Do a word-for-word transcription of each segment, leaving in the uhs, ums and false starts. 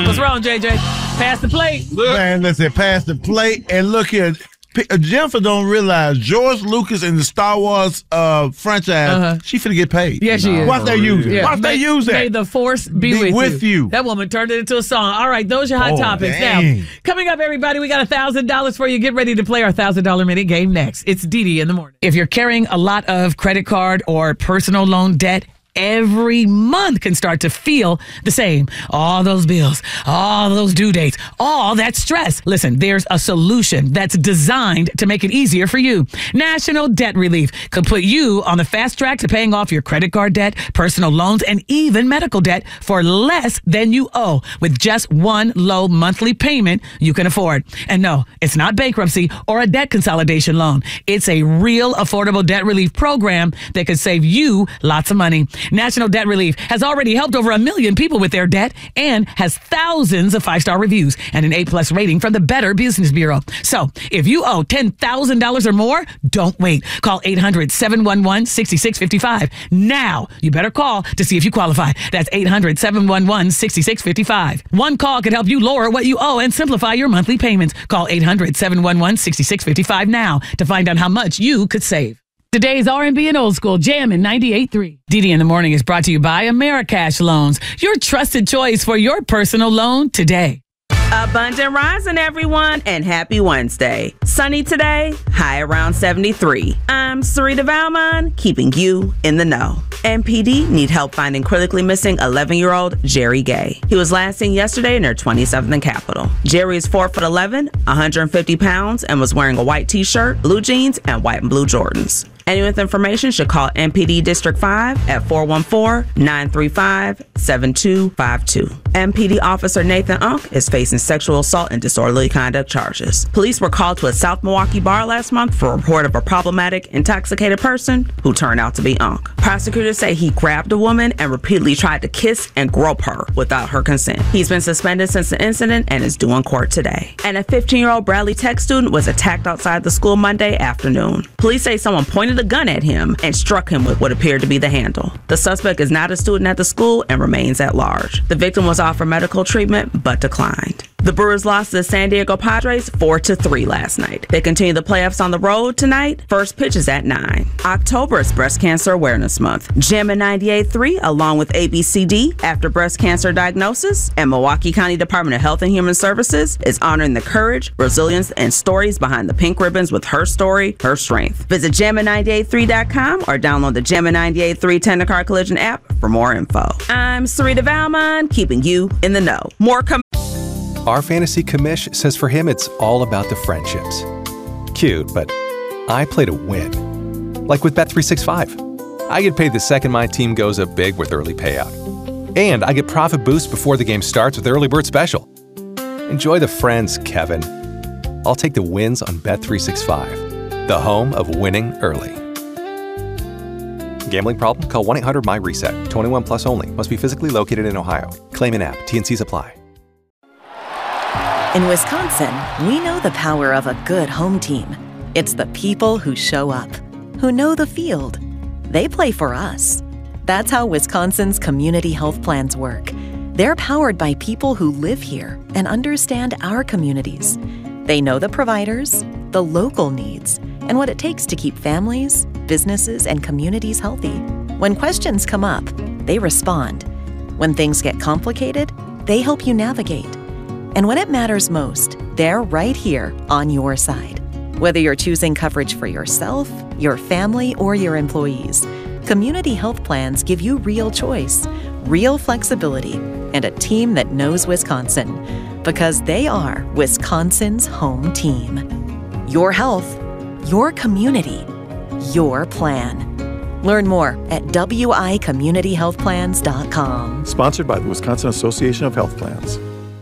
What's wrong, J J? Pass the plate. Man, listen, pass the plate. And look here. Jennifer don't realize George Lucas in the Star Wars uh, franchise, uh-huh. she finna get paid. Yeah, she is. Watch they use it. Yeah. Watch they use that. May the force be, be with, with you. you. That woman turned it into a song. All right, those are hot oh, topics. Dang. Now, coming up, everybody, we got one thousand dollars for you. Get ready to play our one thousand dollars minute game next. It's Dee Dee in the morning. If you're carrying a lot of credit card or personal loan debt, every month can start to feel the same. All those bills, all those due dates, all that stress. Listen, there's a solution that's designed to make it easier for you. National Debt Relief could put you on the fast track to paying off your credit card debt, personal loans, and even medical debt for less than you owe with just one low monthly payment you can afford. And no, it's not bankruptcy or a debt consolidation loan. It's a real affordable debt relief program that could save you lots of money. National Debt Relief has already helped over a million people with their debt and has thousands of five-star reviews and an A-plus rating from the Better Business Bureau. So if you owe ten thousand dollars or more, don't wait. Call eight hundred, seven one one, six six five five. Now, you better call to see if you qualify. That's eight hundred, seven one one, six six five five. One call could help you lower what you owe and simplify your monthly payments. Call eight hundred, seven one one, six six five five now to find out how much you could save. Today's R and B and Old School Jam in ninety-eight point three. Dee Dee in the Morning is brought to you by Americash Loans, your trusted choice for your personal loan today. Abundant rising, everyone, and happy Wednesday. Sunny today, high around seventy-three. I'm Sarita Valmon, keeping you in the know. M P D need help finding critically missing eleven-year-old Jerry Gay. He was last seen yesterday near twenty-seventh and Capitol. Jerry is four foot eleven, one hundred fifty pounds, and was wearing a white t-shirt, blue jeans, and white and blue Jordans. Anyone with information should call M P D District five at four one four, nine three five, seven two five two. M P D Officer Nathan Unk is facing sexual assault and disorderly conduct charges. Police were called to a South Milwaukee bar last month for a report of a problematic, intoxicated person who turned out to be Unk. Prosecutors say he grabbed a woman and repeatedly tried to kiss and grope her without her consent. He's been suspended since the incident and is due in court today. And a fifteen-year-old Bradley Tech student was attacked outside the school Monday afternoon. Police say someone pointed a gun at him and struck him with what appeared to be the handle. The suspect is not a student at the school and remains at large. The victim was offered medical treatment but declined. The Brewers lost to the San Diego Padres four to three last night. They continue the playoffs on the road tonight. First pitch is at nine. October is Breast Cancer Awareness Month. Jam in ninety-eight point three, along with A B C D, after breast cancer diagnosis, and Milwaukee County Department of Health and Human Services is honoring the courage, resilience, and stories behind the pink ribbons with Her Story, Her Strength. Visit jammin ninety-eight point three dot com or download the Jammin ninety-eight point three Tendercar Collision app for more info. I'm Sarita Valmon, keeping you in the know. More com- Our fantasy commish says for him it's all about the friendships. Cute, but I play to win. Like with Bet three sixty-five. I get paid the second my team goes up big with early payout. And I get profit boost before the game starts with Early Bird Special. Enjoy the friends, Kevin. I'll take the wins on Bet three sixty-five, the home of winning early. Gambling problem? Call one eight hundred my reset. twenty-one plus only. Must be physically located in Ohio. Claim in app. T and Cs apply. In Wisconsin, we know the power of a good home team. It's the people who show up, who know the field. They play for us. That's how Wisconsin's community health plans work. They're powered by people who live here and understand our communities. They know the providers, the local needs, and what it takes to keep families, businesses, and communities healthy. When questions come up, they respond. When things get complicated, they help you navigate. And when it matters most, they're right here on your side. Whether you're choosing coverage for yourself, your family, or your employees, community health plans give you real choice, real flexibility, and a team that knows Wisconsin, because they are Wisconsin's home team. Your health, your community, your plan. Learn more at W I community health plans dot com. Sponsored by the Wisconsin Association of Health Plans.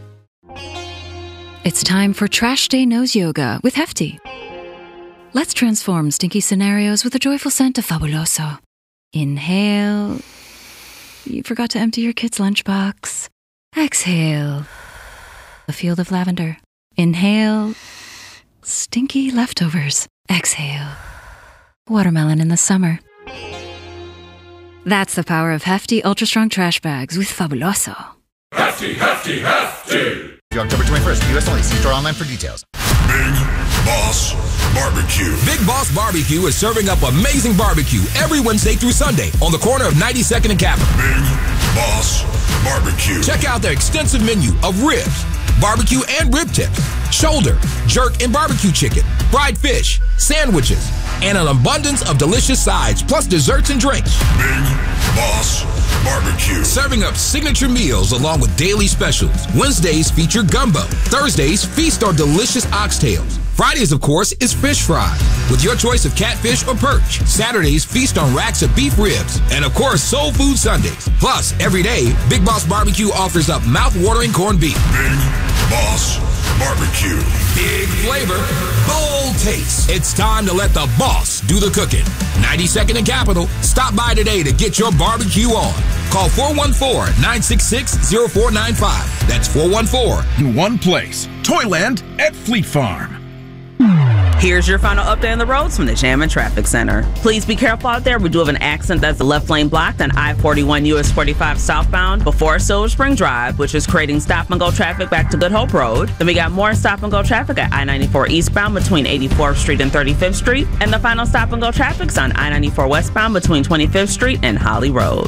It's time for Trash Day Nose Yoga with Hefty. Let's transform stinky scenarios with a joyful scent of Fabuloso. Inhale. You forgot to empty your kid's lunchbox. Exhale. A field of lavender. Inhale. Stinky leftovers. Exhale. Watermelon in the summer. That's the power of Hefty Ultra Strong Trash Bags with Fabuloso. Hefty, hefty, hefty. October twenty-first, U S only. See store online for details. Big Boss Barbecue. Big Boss Barbecue is serving up amazing barbecue every Wednesday through Sunday on the corner of ninety-second and Capitol. Big Boss Barbecue. Check out their extensive menu of ribs, barbecue and rib tips, shoulder, jerk and barbecue chicken, fried fish, sandwiches, and an abundance of delicious sides, plus desserts and drinks. Big Boss Barbecue. Serving up signature meals along with daily specials. Wednesdays feature gumbo. Thursdays feast on delicious oxtails. Fridays, of course, is fish fries with your choice of catfish or perch. Saturdays feast on racks of beef ribs. And, of course, soul food Sundays. Plus, every day, Big Boss Barbecue offers up mouth-watering corned beef. Big Boss Barbecue. Big flavor, bold taste. It's time to let the boss do the cooking. ninety-second and Capitol. Stop by today to get your barbecue on. Call four one four, nine six six, zero four nine five. That's four one four. In one place. Toyland at Fleet Farm. Here's your final update on the roads from the Jammin' Traffic Center. Please be careful out there. We do have an accident that's the left lane blocked on I forty-one U S forty-five southbound before Silver Spring Drive, which is creating stop-and-go traffic back to Good Hope Road. Then we got more stop-and-go traffic at I ninety-four eastbound between eighty-fourth Street and thirty-fifth Street. And the final stop-and-go traffic's on I ninety-four westbound between twenty-fifth Street and Holly Road.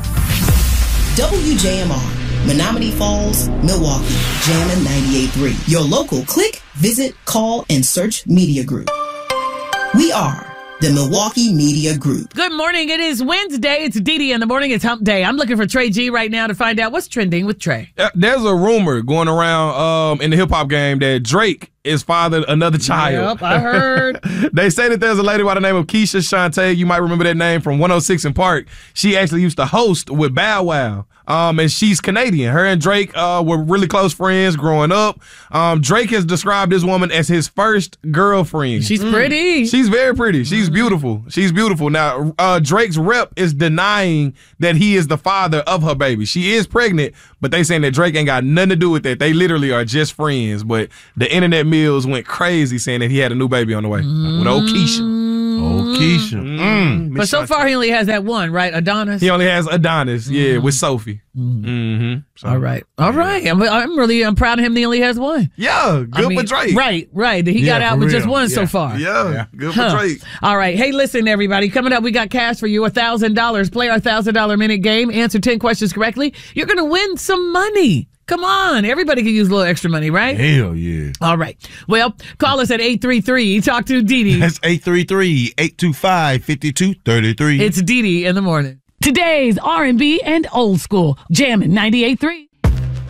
W J M R. Menominee Falls, Milwaukee, Jammin' ninety-eight point three. Your local click, visit, call, and search media group. We are the Milwaukee Media Group. Good morning. It is Wednesday. It's Dee Dee in the morning. It's hump day. I'm looking for Trey G right now to find out what's trending with Trey. Uh, there's a rumor going around um, in the hip-hop game that Drake is fathered another child. Yep, I heard. They say that there's a lady by the name of Keisha Shantae. You might remember that name from one oh six in Park. She actually used to host with Bow Wow. Um, and she's Canadian. Her and Drake uh, were really close friends growing up. Um, Drake has described this woman as his first girlfriend. She's mm. pretty. She's very pretty. She's beautiful. She's beautiful. Now, uh, Drake's rep is denying that he is the father of her baby. She is pregnant, but they saying that Drake ain't got nothing to do with that. They literally are just friends. But the internet mills went crazy saying that he had a new baby on the way mm. with old Keisha. Old Keisha. Mm. But so far, he only has that one, right? Adonis? He only has Adonis, yeah, mm. with Sophie. Mm. Mm-hmm. So, All right. All right. I'm, I'm really I'm proud of him that he only has one. Yeah, good I mean, for Drake. Right, right. He yeah, got out with real. just one yeah. so far. Yeah, yeah. good huh. for Drake. All right. Hey, listen, everybody. Coming up, we got cash for you, one thousand dollars. Play our one thousand dollars minute game. Answer ten questions correctly. You're going to win some money. Come on. Everybody can use a little extra money, right? Hell yeah. All right. Well, call us at eight three three. Talk to Dee Dee. That's eight three three, eight two five, five two three three. It's Dee Dee in the morning. Today's R and B and old school. Jammin' ninety-eight point three.